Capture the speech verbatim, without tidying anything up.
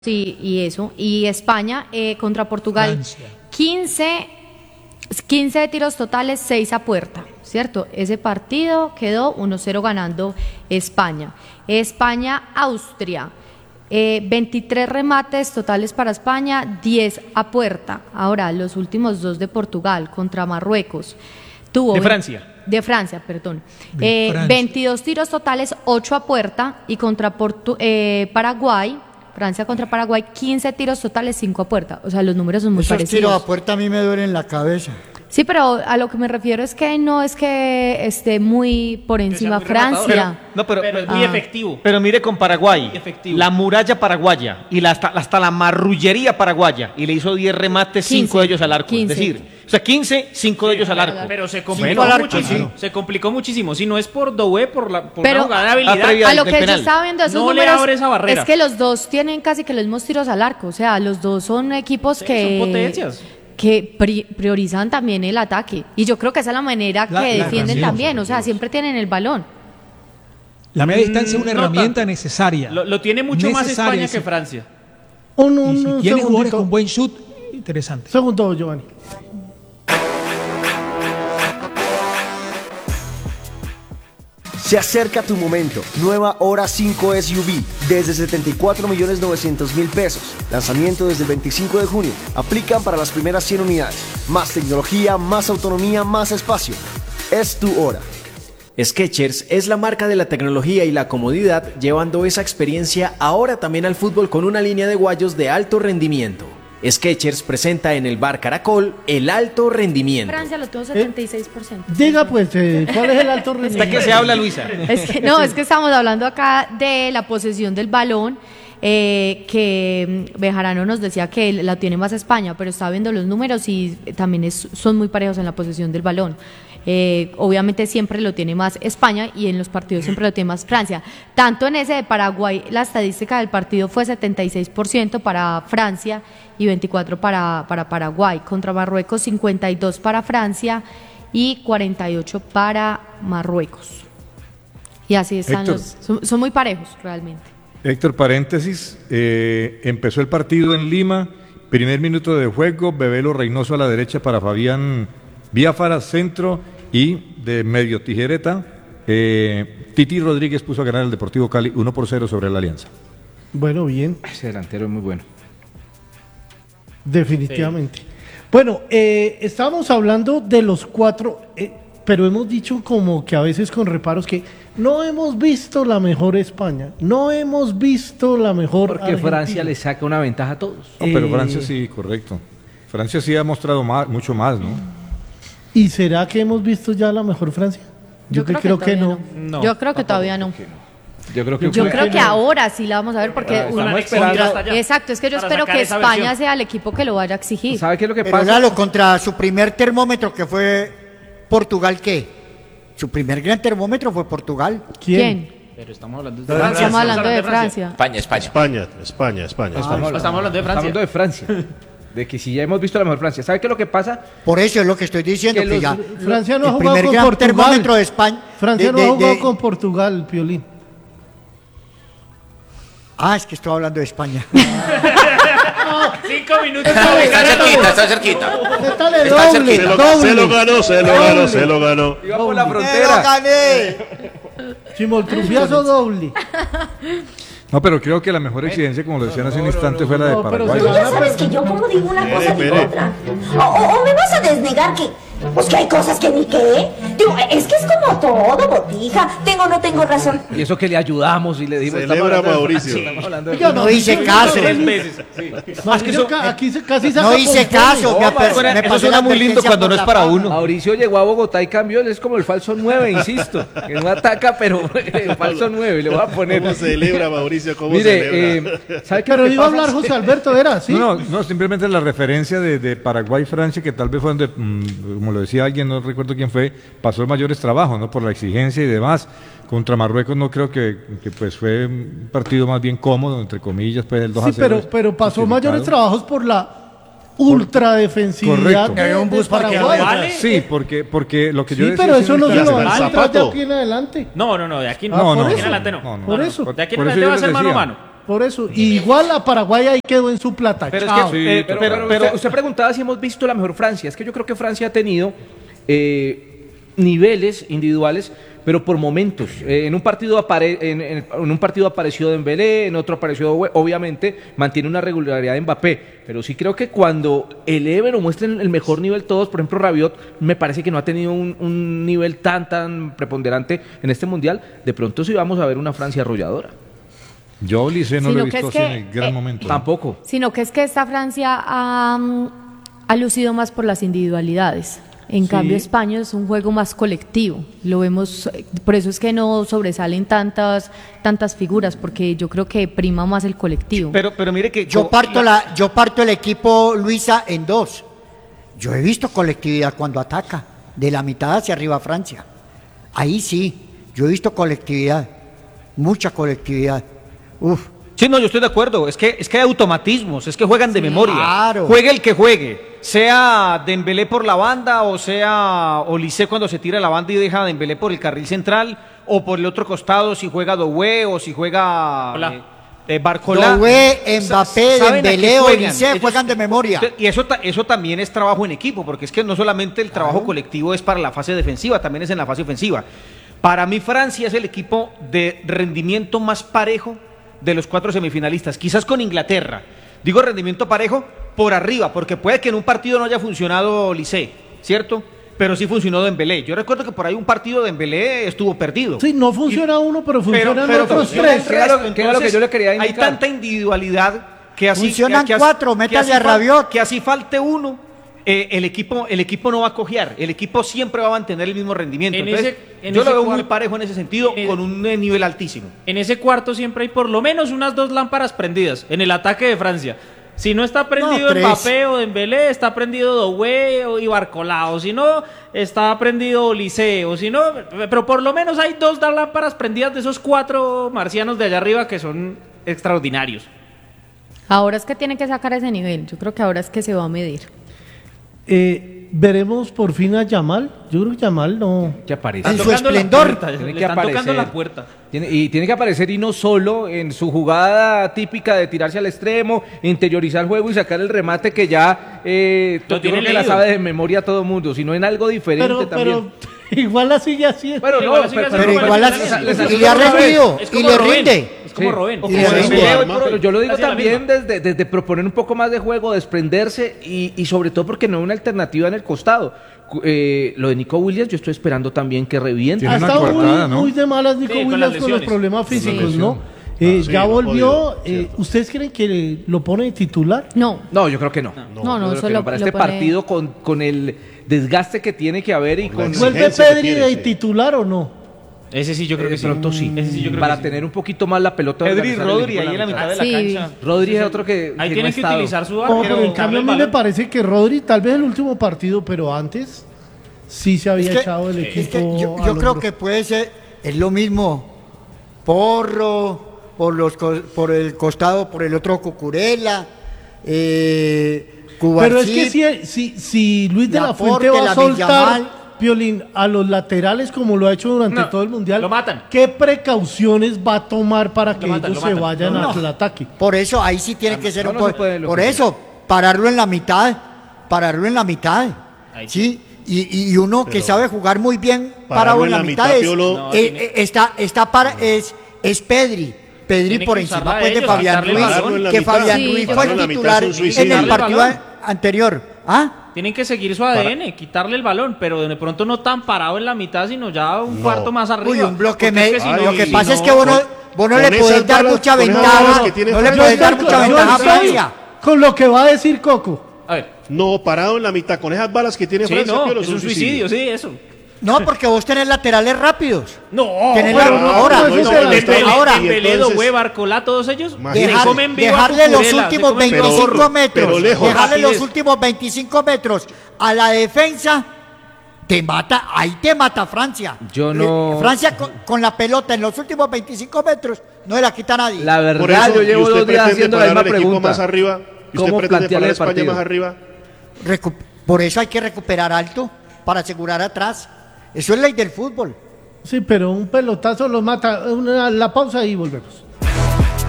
Sí, y eso. Y España eh, contra Portugal, Francia. quince, quince tiros totales, seis a puerta, ¿cierto? Ese partido quedó uno cero ganando España. España-Austria, eh, veintitrés remates totales para España, diez a puerta. Ahora, los últimos dos de Portugal contra Marruecos. Tuvo De Francia. De Francia, perdón. De Eh, Francia. veintidós tiros totales, ocho a puerta. Y contra Portu- eh, Paraguay... Francia contra Paraguay, quince tiros totales, cinco a puerta. O sea, los números son muy Esos parecidos. tiros a puerta a mí me duelen la cabeza. Sí, pero a lo que me refiero es que no es que esté muy por encima muy rematador. Francia. No, pero, Pero es muy Ah. efectivo. pero mire con Paraguay, Muy efectivo. la muralla paraguaya y la, hasta, hasta la marrullería paraguaya, y le hizo diez remates, cinco de ellos al arco. quince. Es decir, o sea, quince, cinco de ellos al arco. Pero se Cinco complicó al arco, muchísimo. sí. Se complicó muchísimo. Si no es por Doué, por la, por Pero una jugada de habilidad. previa a lo del que yo penal. estaba viendo esos No le números abre esa barrera. es que los dos tienen casi que los mismos tiros al arco. O sea, los dos son equipos Sí, que son potencias. que pri- priorizan también el ataque. Y yo creo que esa es la manera La- que la defienden razón, también. O sea, siempre tienen el balón. La media distancia es una Mm, no herramienta tanto. necesaria. Lo, lo tiene mucho más Necesaria, España sí. que Francia. Un, un, Y si un tiene jugadores segundito. con buen shoot, interesante. Segundo, Giovanni. Se acerca tu momento. Nueva Hora cinco S U V desde setenta y cuatro millones novecientos mil pesos. Lanzamiento desde el veinticinco de junio. Aplican para las primeras cien unidades. Más tecnología, más autonomía, más espacio. Es tu hora. Skechers es la marca de la tecnología y la comodidad, llevando esa experiencia ahora también al fútbol con una línea de guayos de alto rendimiento. Skechers presenta en el Bar Caracol el alto rendimiento. Francia lo tuvo setenta y seis por ciento. Diga pues, eh, ¿cuál es el alto ¿Hasta rendimiento? qué se habla, Luisa? Es que, no, es que estamos hablando acá de la posesión del balón, eh, que mm, Bejarano nos decía que la tiene más España, pero está viendo los números y también es- son muy parejos en la posesión del balón. Eh, obviamente siempre lo tiene más España y en los partidos siempre lo tiene más Francia. Tanto en ese de Paraguay, la estadística del partido fue setenta y seis por ciento para Francia y veinticuatro por ciento para, para Paraguay. Contra Marruecos, cincuenta y dos para Francia y cuarenta y ocho para Marruecos. Y así están Héctor. los... Son, son muy parejos realmente. Héctor, paréntesis, eh, empezó el partido en Lima, primer minuto de juego, Bebelo Reynoso a la derecha para Fabián Biafara, centro, y de medio tijereta, eh, Titi Rodríguez puso a ganar el Deportivo Cali uno por cero sobre la Alianza. Bueno, bien, Ese delantero es muy bueno. definitivamente. Bueno, eh, estábamos hablando de los cuatro, eh, pero hemos dicho como que a veces con reparos que no hemos visto la mejor España, no hemos visto la mejor Porque Argentina. Francia le saca una ventaja a todos. No, pero Eh, Francia sí, correcto. Francia sí ha mostrado más, mucho más, ¿no? ¿Y será que hemos visto ya la mejor Francia? Yo, que creo que, todavía no. No, Yo creo que todavía no. Yo creo que Yo creo creo que que no. ahora sí la vamos a ver porque Ah, uno- estamos esperando hasta allá exacto, es que yo para espero sacar que esa España versión. sea el equipo que lo vaya a exigir. ¿Sabe qué es lo que Pero pasa? Lalo, contra su primer termómetro que fue Portugal, ¿qué? Su primer gran termómetro fue Portugal. ¿Quién? Pero estamos hablando de Francia. Francia. Estamos hablando de Francia. España, España. España, España, España. Estamos, estamos hablando de Estamos Francia. hablando de Francia. De que si ya hemos visto la mejor Francia. ¿Sabe qué es lo que pasa? Por eso es lo que estoy diciendo, Que que, los- ya Francia no ha el jugado primer con gran Portugal. termómetro de España. Francia de- no ha de- jugado de- con Portugal, Piolín. Ah, es que estoy hablando de España. Cinco minutos Está, para está ubicar a cerquita, todos. está cerquita. Métale Está doble, cerquita. Se lo, doble. se lo ganó, se lo ganó, se lo ganó. Iba por la ¡Me lo frontera. gané! Chimoltrumbiazo doble. No, pero creo que la mejor exigencia, como lo decían hace un instante, fue la de no, pero Paraguay. se Tú ya sabes que yo como digo una cosa digo espere. otra. O, o- o me vas a desnegar que, pues que hay cosas que ni qué. Digo, es que es como todo, botija. Tengo o no tengo razón. Y eso que le ayudamos y le dimos. Celebra estamos hablando de Mauricio. Francia, estamos hablando de Yo No hice caso. Tres veces. Sí. Mauricio ca- aquí se- casi saca No hice pompones. caso. Me, aper- Suena- me eso pasó suena la muy lindo advertencia cuando por no es la para paja. uno. Mauricio llegó a Bogotá y cambió, él es como el falso nueve, insisto, que no ataca, pero el falso nueve, le voy a poner. ¿Cómo celebra, Mauricio? ¿Cómo celebra? Mire, eh, ¿sabe qué es Pero lo que iba a pasa? hablar José Alberto, ¿era? ¿Sí? No, no, no, simplemente la referencia de, de Paraguay-Francia, que tal vez fue donde, mm, como lo decía alguien, no recuerdo quién fue, pasó mayores trabajos, ¿no? Por la exigencia y demás. Contra Marruecos no creo que, que pues fue un partido más bien cómodo, entre comillas, pues el dos a Sí, cero pero, es pero pasó justificado. mayores trabajos por la ultra defensividad Correcto. de, Había un de bus parqueado Paraguay. ¿Vale? Sí, porque, porque lo que yo Sí, decía pero hace eso un no se lo instante- van a Zapato. entrar de aquí en adelante. No, no, no, de aquí no. Ah, No, por no, eso. De aquí en adelante no. no, no. Por No, no. eso. De aquí en Por eso adelante yo va a les ser mano a decía. mano. Por eso, y igual a Paraguay ahí quedó en su plata. Pero, es Chao. que, eh, pero, pero- pero usted, usted preguntaba si hemos visto la mejor Francia. Es que yo creo que Francia ha tenido eh, niveles individuales, pero por momentos. Eh, en, un partido apare- en, en- en un partido apareció Dembélé, en otro apareció, obviamente, mantiene una regularidad de Mbappé. Pero sí creo que cuando eleven o muestren el mejor nivel todos, por ejemplo Rabiot, me parece que no ha tenido un, un nivel tan, tan preponderante en este Mundial. De pronto sí vamos a ver una Francia arrolladora. Yo, Lice, no Sino lo he que visto es así que, en el gran eh, momento. Tampoco. Sino que es que esta Francia ha, mm, ha lucido más por las individualidades. En Sí. cambio, España es un juego más colectivo. Lo vemos, eh, por eso es que no sobresalen tantas tantas figuras, porque yo creo que prima más el colectivo. Pero, pero mire que Yo parto, la, yo parto el equipo, Luisa, en dos. Yo he visto colectividad cuando ataca, de la mitad hacia arriba Francia. Ahí sí, yo he visto colectividad, mucha colectividad. Uf. Sí, no, yo estoy de acuerdo. Es que, es que hay automatismos, es que juegan de memoria. claro. Juegue el que juegue, sea Dembélé por la banda o sea Olise cuando se tira la banda y deja a Dembélé por el carril central o por el otro costado si juega Doué o si juega eh, eh, Barcola. Doué, Mbappé, Sa- saben a qué Dembélé, juegan. Olise, Ellos- juegan de memoria. Y eso, ta- eso también es trabajo en equipo, porque es que no solamente el trabajo colectivo es para la fase defensiva, también es en la fase ofensiva. Para mí Francia es el equipo de rendimiento más parejo de los cuatro semifinalistas, quizás con Inglaterra. Digo rendimiento parejo por arriba, porque puede que en un partido no haya funcionado Olise, ¿cierto? Pero sí funcionó Dembélé. Yo recuerdo que por ahí un partido de Dembélé estuvo perdido. Sí, no funciona uno, pero funcionan pero otros funciona el tres. Que era lo- resto. que era lo que yo le quería Entonces, indicar. Hay tanta individualidad que así Funcionan que así- cuatro, que métale así a fal- Rabiot. que así falte uno, eh, el equipo el equipo no va a cojear, el equipo siempre va a mantener el mismo rendimiento. En Entonces, ese- en yo lo ese veo muy cuar- parejo en ese sentido, en- con un eh, nivel altísimo. En ese cuarto siempre hay por lo menos unas dos lámparas prendidas en el ataque de Francia. Si no está prendido No, tres. Mbappé o Dembélé, está prendido Doué o y Barcola, o si no, está prendido Olise, o si no, pero por lo menos hay dos lámparas prendidas de esos cuatro marcianos de allá arriba que son extraordinarios. Ahora es que tienen que sacar ese nivel. Yo creo que ahora es que se va a medir. Eh, Veremos por fin a Yamal. Yo creo que Yamal no. Que aparece. En su Tocando la esplendor. puerta, Tiene le que están tocando aparecer. la puerta. Tiene- y tiene que aparecer y no solo en su jugada típica de tirarse al extremo, interiorizar el juego y sacar el remate que ya eh, Lo yo tiene creo que la leído. sabe de memoria todo el mundo, sino en algo diferente Pero, también. pero igual la sigue haciendo. Bueno, Sí, no, igual sigue pero, haciendo Pero como igual le las- sale. les- les- y le ha les- rendido, Es y como le Robben. rinde. Es como Sí. Robben. Y le rinde. Pero yo lo digo Hacía la también misma. desde, desde proponer un poco más de juego, desprenderse y, y sobre todo porque no hay una alternativa en el costado. Cu- eh, lo de Nico Williams, yo estoy esperando también que reviente. Tiene Ha una estado coartada, muy, ¿no? muy de malas Nico Sí, con Williams las con, los lesiones. problemas Con la físicos, lesión. ¿no? Eh, Ah, sí, ya no ha volvió. podido, eh, cierto. ¿Ustedes creen que lo pone de titular? No. No, yo creo que no. No, no, Yo creo que solo Para lo este pone- partido con, con el desgaste que tiene que haber y Por la con... exigencia. ¿Vuelve que Pedri tiene, de sí. titular o no? Ese sí yo creo de que sí. pronto sí. Ese sí yo creo para que sí. tener un poquito más la pelota. Pedri y organizar el Rodri equipo ahí en la mitad de la Sí. cancha. Rodri es otro que. Ahí que tienen no ha que estado. utilizar su No, arco. pero en cambio a mí me parece que Rodri, tal vez el último partido, pero antes sí se había Es que- echado el Es equipo. que yo, al yo creo hombro. que puede ser, es lo mismo, Porro, por, los, co- por el costado, por el otro Cucurella, eh, Pero es que Cubarsí. si, si, si Luis de la Laporte, Fuente va a Lamine soltar, Yamal. Piolín, a los laterales como lo ha hecho durante No, todo el Mundial, lo matan. ¿qué precauciones va a tomar para que matan, ellos lo se matan. vayan No. al ataque? Por eso ahí sí tiene que ser no, un no se po- puede lo Por que- eso, pararlo en la mitad, pararlo en la mitad. Ahí Sí, y, y uno que Pero- sabe jugar muy bien Pararlo parado en la, en la mitad, mitad, es, Piolo. No, eh, tiene- eh, está, está para, es, es Pedri. Pedri Tiene por que encima usarla a pues, de ellos, Fabián quitarle el Ruiz, balón en la que mitad. Fabián Sí, Ruiz yo fue creo el que- titular es un en el suicidio. partido Quitarle el anterior. ¿Ah? Tienen que seguir su A D N, quitarle el balón, pero de pronto no tan parado en la mitad, sino ya un No. cuarto más arriba. Uy, un bloque Porque medio. es que si Ay, no- Lo que si pasa es no- que vos no, vos no con le esas podés dar balas- mucha con esas ventaja. balas que tiene No le Francia. podés dar Yo mucha estoy- ventaja a yo estoy Francia. con lo que va a decir Coco. A ver, No, parado en la mitad, con esas balas que tiene sí, Francia, no, Piolo, es un suicidio, sí, eso. No, porque vos tenés laterales rápidos. No, Tenés pero la- no, ahora, pues, no, eso no, se la- no, Dembélé, ahora, Dembélé, entonces- Doué, Barcola, todos ellos Imagínate. se Dejar- comen vivo a dejarle los Cucurella, se últimos comen vivo a veinticinco Zorro. metros, pero lejos. dejarle los Rapidez. últimos veinticinco metros a la defensa, te mata, ahí te mata Francia. Yo no- Eh, Francia con, con la pelota en los últimos veinticinco metros no se la quita nadie. La Por verdad, eso, yo ¿y llevo usted dos días pretende haciendo la parar misma al equipo pregunta. más arriba? ¿Y usted ¿Cómo pretende plantearle parar a el España partido? más arriba? Recu- Por eso hay que recuperar alto para asegurar atrás. Eso es ley del fútbol. Sí, pero un pelotazo los mata. Una- la pausa y volvemos.